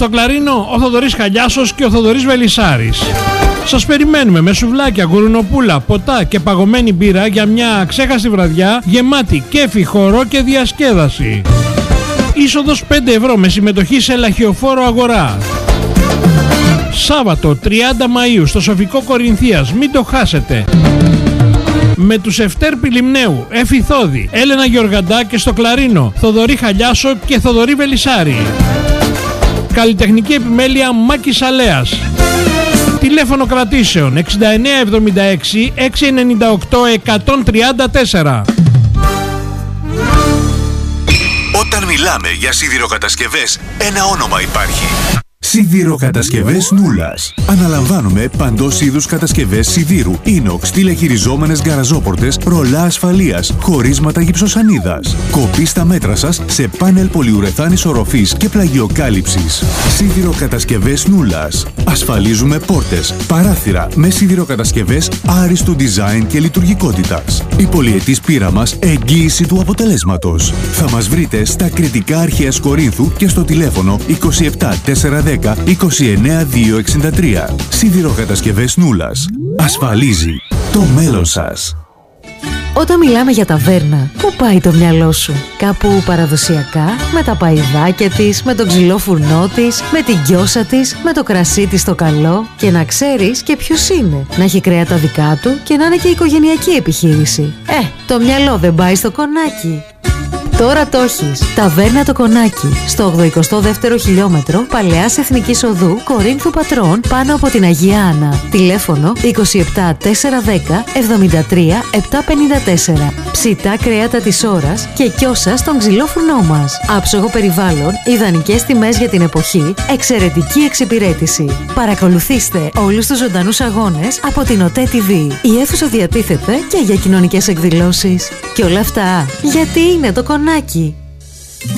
Στο κλαρίνο ο Θοδωρής Χαλιάσος και ο Θοδωρής Βελισσάρης. Σας περιμένουμε με σουβλάκια, γουρνοπούλα, ποτά και παγωμένη μπύρα για μια ξέχαστη βραδιά γεμάτη κέφι, χορό και διασκέδαση. Είσοδος 5 ευρώ με συμμετοχή σε λαχιοφόρο αγορά. Σάββατο 30 Μαΐου στο Σοφικό Κορινθίας, μην το χάσετε. Με τους Ευτέρ Πηλιμνέου, Εφη Θόδη, Έλενα Γεωργαντά και στο κλαρίνο Θοδωρή Χαλιάσο και Θοδωρή Βελισσάρη. Καλλιτεχνική επιμέλεια Μάκης Αλέας. Τηλέφωνο κρατήσεων 6976 698 134. Όταν μιλάμε για σιδηροκατασκευές, ένα όνομα υπάρχει. Σιδηροκατασκευές Νούλας. Αναλαμβάνουμε παντός είδους κατασκευές σιδήρου, ίνοξ, τηλεχειριζόμενες γκαραζόπορτες, ρολά ασφαλείας, χωρίσματα γυψοσανίδας. Κοπή στα μέτρα σας σε πάνελ πολυουρεθάνης οροφής και πλαγιοκάλυψης. Σιδηροκατασκευές Νούλας. Ασφαλίζουμε πόρτες, παράθυρα με σιδηροκατασκευές άριστου design και λειτουργικότητας. Η πολυετής πείρα μας εγγύηση του αποτελέσματος. Θα μας βρείτε στα Κρητικά Αρχαίας Κορίνθου και στο τηλέφωνο 27 410 29 263. Σιδηροκατασκευές Νούλας. Ασφαλίζει το μέλλον σας. Όταν μιλάμε για ταβέρνα, πού πάει το μυαλό σου? Κάπου παραδοσιακά, με τα παϊδάκια της, με τον ξυλό φουρνό της, με την γκιόσα της, με το κρασί της το καλό. Και να ξέρεις και ποιος είναι. Να έχει κρέα τα δικά του και να είναι και οικογενειακή επιχείρηση. Το μυαλό δεν πάει στο κονάκι. Τώρα το έχεις. Ταβέρνα το Κονάκι. Στο 82ο χιλιόμετρο Παλαιάς Εθνικής Οδού Κορίνθου Πατρών, πάνω από την Αγία Άννα. Τηλέφωνο 27 410 73 754. Ψητά κρέατα της ώρας και κιόσα στον ξυλό φουρνό μας. Άψογο περιβάλλον, ιδανικές τιμές για την εποχή, εξαιρετική εξυπηρέτηση. Παρακολουθήστε όλους τους ζωντανούς αγώνες από την ΟΤΕ TV. Η αίθουσα διατίθεται και για κοινωνικές εκδηλώσεις. Και όλα αυτά γιατί είναι το Κονάκι.